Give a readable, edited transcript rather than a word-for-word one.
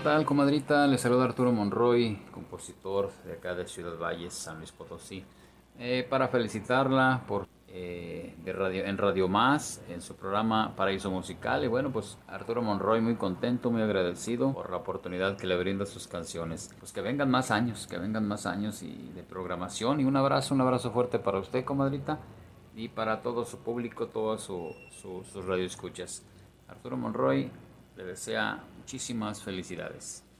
tal, comadrita? Les saluda Arturo Monroy, compositor de acá de Ciudad Valles, San Luis Potosí, para felicitarla por de radio, en Radio Más, en su programa Paraíso Musical. Y bueno, pues Arturo Monroy muy contento, muy agradecido por la oportunidad que le brinda sus canciones. Pues que vengan más años y de programación. Y un abrazo fuerte para usted, comadrita, y para todo su público, todos sus radioescuchas. Arturo Monroy le desea muchísimas felicidades.